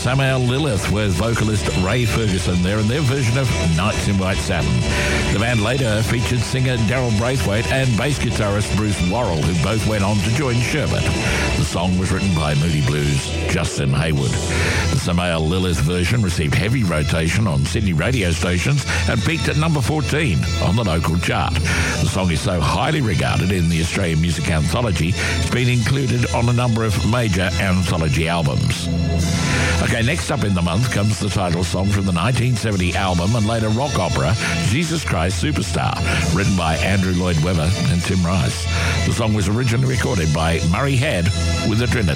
Samael Lilith with vocalist Ray Ferguson there in their version of Nights in White Satin. The band later featured singer Daryl Braithwaite and bass guitarist Bruce Worrell, who both went on to join Sherbet. The song was written by Moody Blues' Justin Hayward. The Samael Lilith version received heavy rotation on Sydney radio stations and peaked at number 14 on the local chart. The song is so highly regarded in the Australian Music Anthology, it's been included on a number of major anthology albums. Okay, next up in the month comes the title song from the 1970 album and later rock opera Jesus Christ Superstar, written by Andrew Lloyd Webber and Tim Rice. The song was originally recorded by Murray Head with the Trinity.